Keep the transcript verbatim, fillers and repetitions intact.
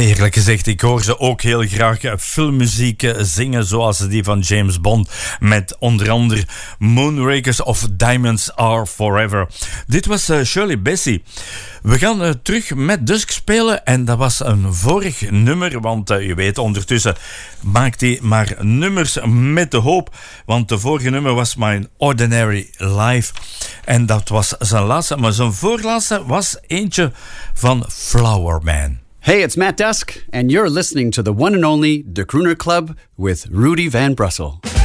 Eerlijk gezegd, ik hoor ze ook heel graag filmmuziek zingen, zoals die van James Bond, met onder andere Moonrakers of Diamonds Are Forever. Dit was uh, Shirley Bassey. We gaan uh, terug met Dusk spelen en dat was een vorig nummer, want uh, je weet, ondertussen maakt hij maar nummers met de hoop, want de vorige nummer was My Ordinary Life en dat was zijn laatste, maar zijn voorlaatste was eentje van Flower Man. Hey, it's Matt Dusk, and you're listening to the one and only De Crooner Club with Rudy Van Brussel.